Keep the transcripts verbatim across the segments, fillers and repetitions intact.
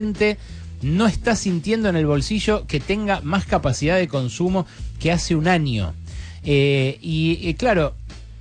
gente no está sintiendo en el bolsillo que tenga más capacidad de consumo que hace un año. Eh, y, y claro,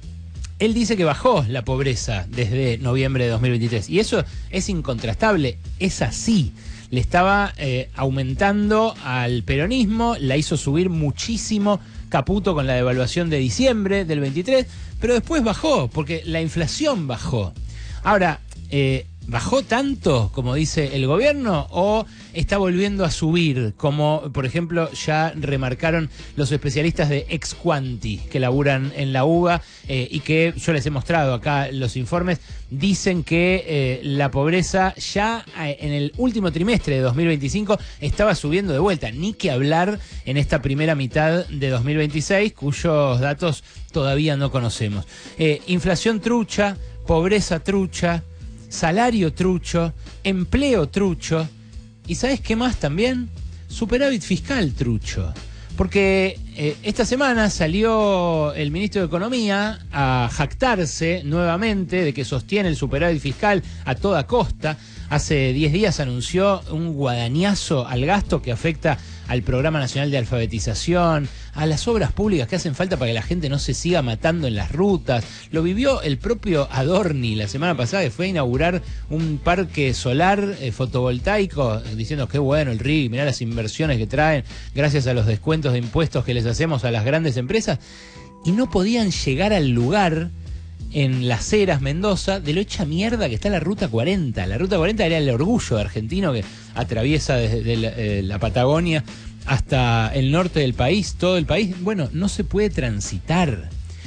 él dice que bajó la pobreza desde noviembre de dos mil veintitrés. Y eso es incontrastable, es así. Le estaba eh, aumentando al peronismo, la hizo subir muchísimo Caputo con la devaluación de diciembre del veintitrés, pero después bajó, porque la inflación bajó. Ahora, eh, ¿bajó tanto, como dice el gobierno, o está volviendo a subir, como por ejemplo ya remarcaron los especialistas de Exquanti, que laburan en la UBA, eh, y que yo les he mostrado acá los informes? Dicen que eh, la pobreza ya eh, en el último trimestre de dos mil veinticinco estaba subiendo de vuelta, ni que hablar en esta primera mitad de dos mil veintiséis, cuyos datos todavía no conocemos. Eh, inflación trucha, pobreza trucha, salario trucho, empleo trucho, y ¿sabes qué más también? Superávit fiscal trucho. Porque eh, esta semana salió el ministro de Economía a jactarse nuevamente de que sostiene el superávit fiscal a toda costa. Hace diez días anunció un guadañazo al gasto que afecta al Programa Nacional de Alfabetización, a las obras públicas que hacen falta para que la gente no se siga matando en las rutas. Lo vivió el propio Adorni la semana pasada, que fue a inaugurar un parque solar eh, fotovoltaico, diciendo que bueno el R I, mirá las inversiones que traen gracias a los descuentos de impuestos que les hacemos a las grandes empresas. Y no podían llegar al lugar en Las Heras, Mendoza, de lo hecha mierda que está la Ruta cuarenta. La Ruta cuarenta era el orgullo argentino que atraviesa desde la, eh, la Patagonia hasta el norte del país, todo el país. Bueno, no se puede transitar.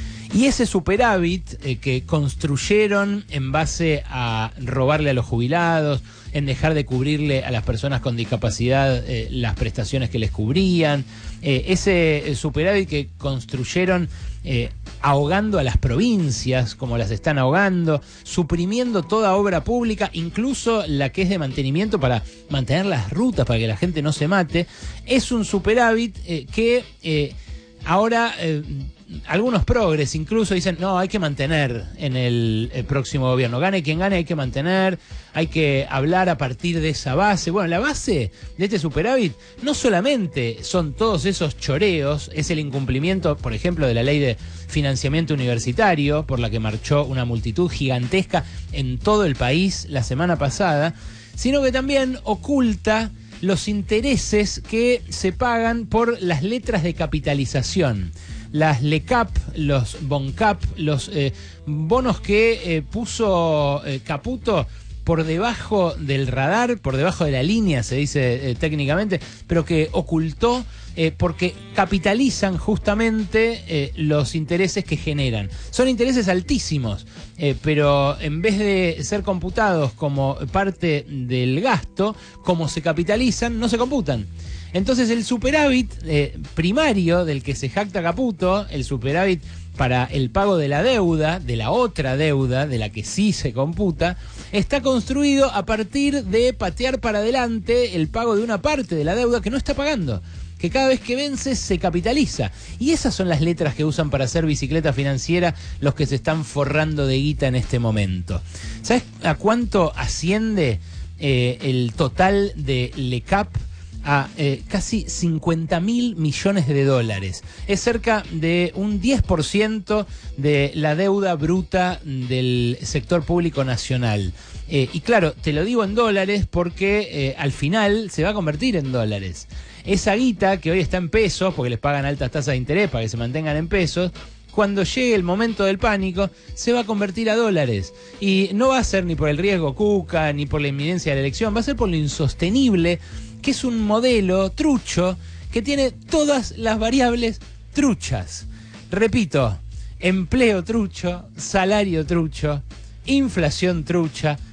Y ese superávit eh, que construyeron en base a robarle a los jubilados, en dejar de cubrirle a las personas con discapacidad eh, las prestaciones que les cubrían, eh, ese superávit que construyeron eh, ahogando a las provincias como las están ahogando, suprimiendo toda obra pública, incluso la que es de mantenimiento para mantener las rutas, para que la gente no se mate, es un superávit eh, que eh, ahora... Eh, algunos progres incluso dicen, no, hay que mantener en el, el próximo gobierno. Gane quien gane, hay que mantener, hay que hablar a partir de esa base. Bueno, la base de este superávit no solamente son todos esos choreos, es el incumplimiento, por ejemplo, de la ley de financiamiento universitario, por la que marchó una multitud gigantesca en todo el país la semana pasada, sino que también oculta los intereses que se pagan por las letras de capitalización. Las LECAP, los BONCAP, los eh, bonos que eh, puso eh, Caputo por debajo del radar, por debajo de la línea, se dice eh, técnicamente, pero que ocultó eh, porque capitalizan justamente eh, los intereses que generan. Son intereses altísimos, eh, pero en vez de ser computados como parte del gasto, como se capitalizan, no se computan. Entonces el superávit eh, primario del que se jacta Caputo, el superávit para el pago de la deuda, de la otra deuda, de la que sí se computa, está construido a partir de patear para adelante el pago de una parte de la deuda que no está pagando, que cada vez que vence se capitaliza. Y esas son las letras que usan para hacer bicicleta financiera los que se están forrando de guita en este momento. ¿Sabes a cuánto asciende eh, el total de LECAP? A eh, casi cincuenta mil millones de dólares. Es cerca de un diez por ciento de la deuda bruta del sector público nacional. Eh, y claro, te lo digo en dólares porque eh, al final se va a convertir en dólares. Esa guita que hoy está en pesos, porque les pagan altas tasas de interés para que se mantengan en pesos, cuando llegue el momento del pánico, se va a convertir a dólares. Y no va a ser ni por el riesgo Cuca, ni por la inminencia de la elección, va a ser por lo insostenible, que es un modelo trucho que tiene todas las variables truchas. Repito, empleo trucho, salario trucho, inflación trucha,